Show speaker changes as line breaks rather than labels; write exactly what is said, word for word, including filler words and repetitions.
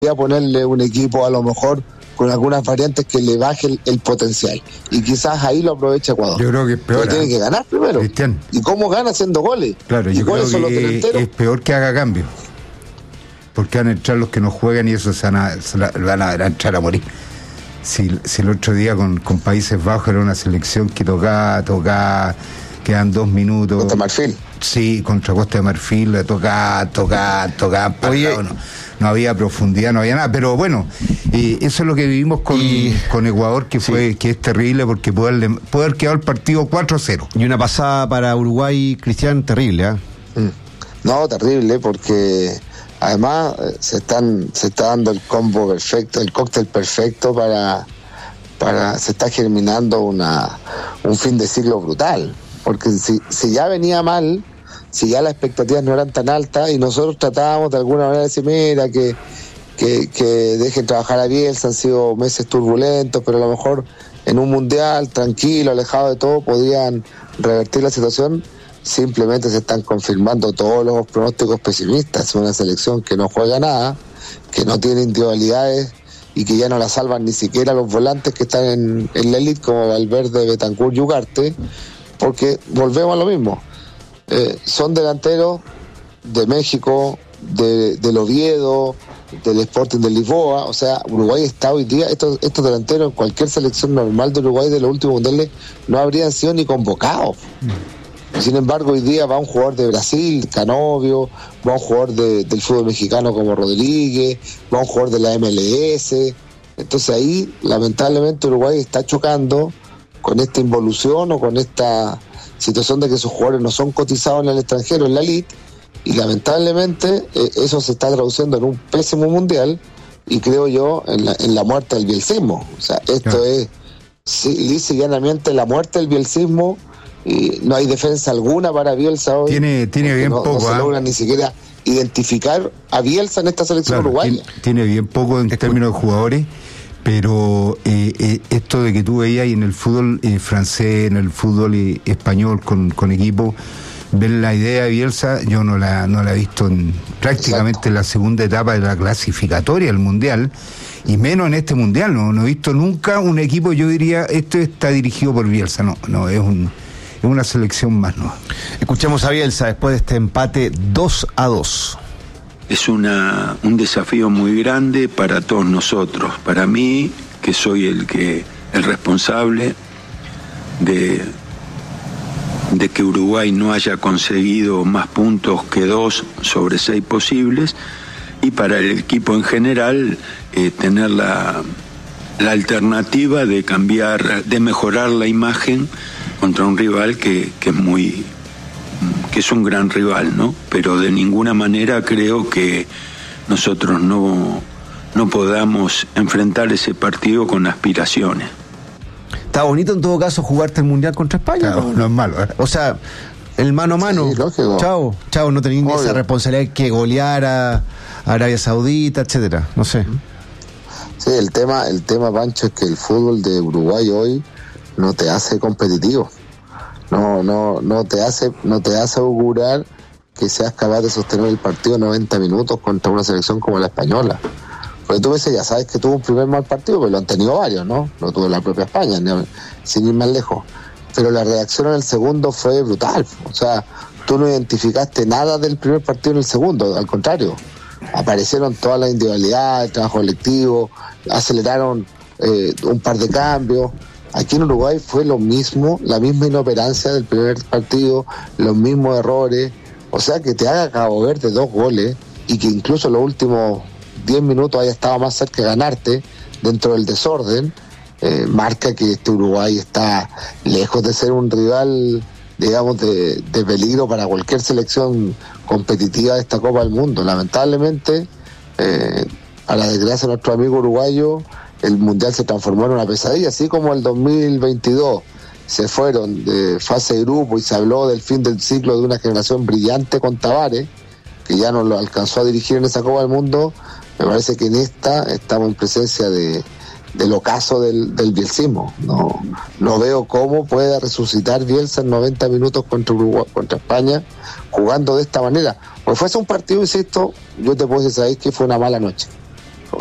a ponerle un equipo a lo mejor con algunas variantes que le baje el, el potencial. Y quizás ahí lo aprovecha Ecuador.
Yo creo que es peor.
Pero tiene que ganar primero.
Cristian.
¿Y cómo gana? Haciendo goles.
Claro,
¿Y
yo
cuáles
creo
son los
que
delanteros?
es peor que haga cambio. Porque van a entrar los que no juegan y eso se van a, se la, van a, a entrar a morir. Si, si el otro día con, con Países Bajos era una selección que tocaba, tocaba, quedan dos minutos.
Contra Marfil.
Sí, contra Costa de Marfil, le tocaba, tocaba, tocaba.
Oye,
no, no había profundidad, no había nada. Pero bueno, eh, eso es lo que vivimos con,
y,
con Ecuador, que
sí.
fue que es terrible porque puede haber, puede haber quedado el partido cuatro a cero.
Y una pasada para Uruguay, Cristian, terrible, ¿eh?
Mm. No, terrible, porque además se están se está dando el combo perfecto, el cóctel perfecto para para se está germinando una un fin de siglo brutal, porque si si ya venía mal, si ya las expectativas no eran tan altas y nosotros tratábamos de alguna manera de decir, mira, que que, que dejen trabajar a Bielsa, han sido meses turbulentos, pero a lo mejor en un mundial tranquilo, alejado de todo, podían revertir la situación. Simplemente se están confirmando todos los pronósticos pesimistas. Es una selección que no juega nada, que no tiene individualidades y que ya no la salvan ni siquiera los volantes que están en, en la elite, como Valverde, Betancur y Ugarte, porque volvemos a lo mismo. Eh, son delanteros de México, de, del Oviedo, del Sporting de Lisboa. O sea, Uruguay está hoy día, estos, estos delanteros en cualquier selección normal de Uruguay de los últimos mundiales no habrían sido ni convocados. Sin embargo, hoy día va un jugador de Brasil, Canovio, va un jugador de, del fútbol mexicano como Rodríguez, va un jugador de la M L S. Entonces ahí, lamentablemente, Uruguay está chocando con esta involución o con esta situación de que sus jugadores no son cotizados en el extranjero, en la elite, y lamentablemente eh, eso se está traduciendo en un pésimo mundial y creo yo en la, en la muerte del bielcismo. O sea, esto claro. es sí, lisa y llanamente la muerte del bielcismo. Y no hay defensa alguna para Bielsa hoy.
Tiene, tiene bien
no,
poco.
No se
¿eh?
logra ni siquiera identificar a Bielsa en esta selección
claro,
uruguaya.
Tiene, tiene bien poco en términos de jugadores, pero eh, eh, esto de que tú veías en el fútbol eh, francés, en el fútbol eh, español con, con equipo, ver la idea de Bielsa, yo no la, no la he visto en, prácticamente en la segunda etapa de la clasificatoria del Mundial. Y menos en este Mundial, no, no he visto nunca un equipo, yo diría, esto está dirigido por Bielsa, no, no, es un es una selección más, ¿no?
Escuchemos a Bielsa después de este empate dos a dos.
Es una, un desafío muy grande para todos nosotros, para mí, que soy el que el responsable de, de que Uruguay no haya conseguido más puntos que dos sobre seis posibles, y para el equipo en general eh, tener la, la alternativa de cambiar, de mejorar la imagen contra un rival que, que es muy que es un gran rival, ¿no? Pero de ninguna manera creo que nosotros no, no podamos enfrentar ese partido con aspiraciones.
Está bonito en todo caso jugarte el Mundial contra España.
Claro,
¿no?
no es malo, ¿eh?
O sea, el mano a mano. Sí, lógico. Chao, chao, no tenéis esa responsabilidad que golear a Arabia Saudita, etcétera. No sé.
Sí, el tema, el tema, Pancho, es que el fútbol de Uruguay hoy no te hace competitivo, no no no te hace no te hace augurar que seas capaz de sostener el partido noventa minutos contra una selección como la española. Porque tú ves, ya sabes que tuvo un primer mal partido, pero lo han tenido varios, ¿no? Lo tuvo la propia España, sin ir más lejos. Pero la reacción en el segundo fue brutal. O sea, tú no identificaste nada del primer partido en el segundo, al contrario. Aparecieron todas las individualidades, el trabajo colectivo, aceleraron eh, un par de cambios. Aquí en Uruguay fue lo mismo, la misma inoperancia del primer partido, los mismos errores. O sea, que te haga Cabo Verde dos goles y que incluso los últimos diez minutos haya estado más cerca de ganarte dentro del desorden, eh, marca que este Uruguay está lejos de ser un rival, digamos, de, de peligro para cualquier selección competitiva de esta Copa del Mundo. Lamentablemente, eh, a la desgracia de nuestro amigo uruguayo, el Mundial se transformó en una pesadilla, así como el dos mil veintidós se fueron de fase de grupo y se habló del fin del ciclo de una generación brillante con Tavares, que ya no lo alcanzó a dirigir en esa Copa del Mundo. Me parece que en esta estamos en presencia de del ocaso del, del bielsismo. No, no veo cómo pueda resucitar Bielsa en noventa minutos contra Uruguay, contra España, jugando de esta manera. Pues fuese un partido, insisto, yo te puedo decir, ¿sabéis que fue una mala noche?